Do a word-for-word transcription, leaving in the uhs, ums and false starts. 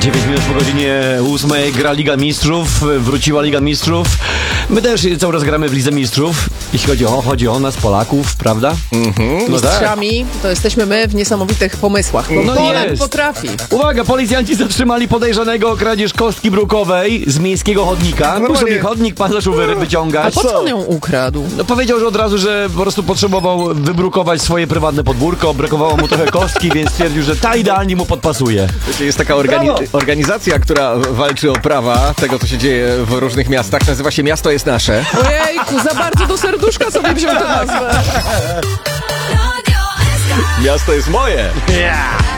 dziewięć minut po godzinie ósmej gra Liga Mistrzów, wróciła Liga Mistrzów. My też cały czas gramy w Lidze Mistrzów, jeśli chodzi o, chodzi o nas, Polaków, prawda? Mhm. No tak. Mistrzami to jesteśmy my w niesamowitych pomysłach, bo No Poland jest. potrafi. Uwaga, policjanci zatrzymali podejrzanego o kradzież kostki brukowej z miejskiego chodnika. Był Normalnie. sobie chodnik, pan zaczął wy- A wyciągać. po co on ją ukradł? No powiedział, że od razu, że po prostu potrzebował wybrukować swoje prywatne podwórko, brakowało mu trochę kostki, więc stwierdził, że ta idealnie mu podpasuje. Jest taka organi- Brawo. organizacja, która walczy o prawa tego, co się dzieje w różnych miastach. Nazywa się Miasto jest nasze. Ojejku, za bardzo do serduszka sobie wziął tę nazwę. Miasto jest moje. Yeah.